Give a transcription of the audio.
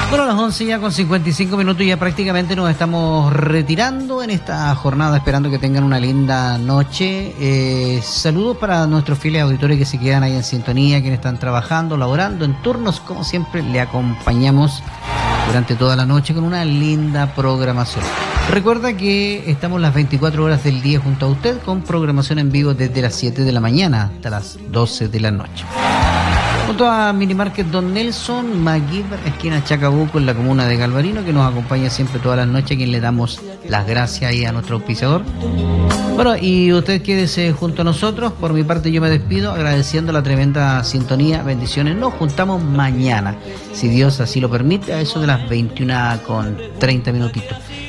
Bueno, a las 11 ya con 55 minutos ya prácticamente nos estamos retirando en esta jornada, esperando que tengan una linda noche. Saludos para nuestros fieles auditores que se quedan ahí en sintonía, quienes están trabajando, laborando en turnos, como siempre le acompañamos durante toda la noche con una linda programación. Recuerda que estamos las 24 horas del día junto a usted con programación en vivo desde las 7 de la mañana hasta las 12 de la noche. Junto a Minimarket Don Nelson, MacGyver, esquina Chacabuco, en la comuna de Galvarino, que nos acompaña siempre todas las noches, a quien le damos las gracias ahí a nuestro auspiciador. Bueno, y usted quédese junto a nosotros. Por mi parte yo me despido agradeciendo la tremenda sintonía. Bendiciones. Nos juntamos mañana, si Dios así lo permite, a eso de las 21 con 30 minutitos.